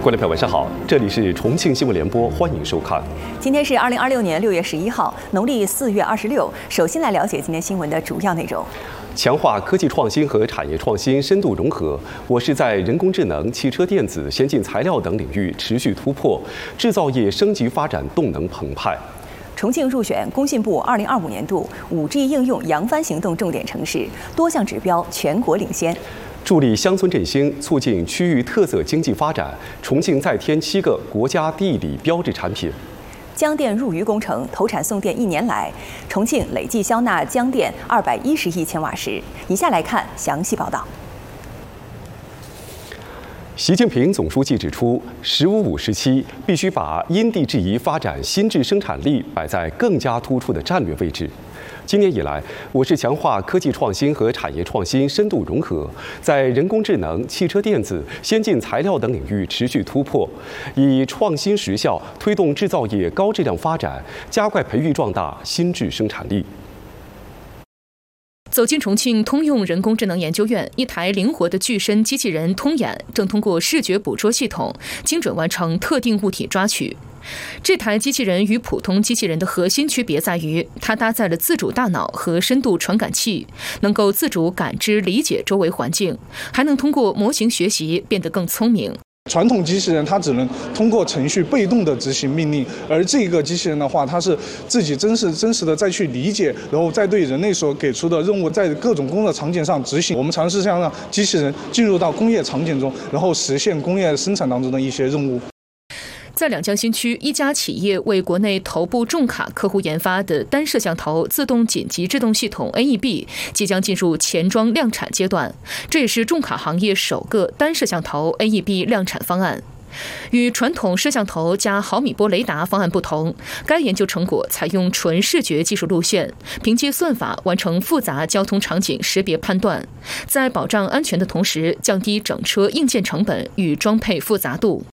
观众朋友晚上好，这里是重庆新闻联播，欢迎收看。 今天是2026年6月11号，农历4月26。首先来了解今天新闻的主要内容。 强化科技创新和产业创新深度融合，我市在人工智能、汽车电子、先进材料等领域持续突破，制造业升级发展动能澎湃。 重庆入选工信部2025年度 5G 应用扬帆行动重点城市，多项指标全国领先。 助力乡村振兴，促进区域特色经济发展，重庆再添7个国家地理标志产品。 江电入渝工程投产送电1年来，重庆累计销纳江电210亿千瓦时。以下来看详细报道。 习近平总书记指出，“15+5”时期必须把因地制宜发展新质生产力摆在更加突出的战略位置。今年以来，我市强化科技创新和产业创新深度融合，在人工智能、汽车电子、先进材料等领域持续突破，以创新实效推动制造业高质量发展，加快培育壮大新质生产力。 走进重庆通用人工智能研究院，一台灵活的具身机器人通眼正通过视觉捕捉系统，精准完成特定物体抓取。这台机器人与普通机器人的核心区别在于，它搭载了自主大脑和深度传感器，能够自主感知理解周围环境，还能通过模型学习变得更聪明。 传统机器人它只能通过程序被动的执行命令，而这个机器人的话，它是自己真实的再去理解，然后再对人类所给出的任务在各种工作场景上执行。我们尝试想让机器人进入到工业场景中，然后实现工业生产当中的一些任务。 在两江新区，一家企业为国内头部重卡客户研发的单摄像头自动紧急制动系统 AEB 即将进入前装量产阶段，这也是重卡行业首个单摄像头 AEB 量产方案。与传统摄像头加毫米波雷达方案不同，该研究成果采用纯视觉技术路线，凭借算法完成复杂交通场景识别判断，在保障安全的同时，降低整车硬件成本与装配复杂度。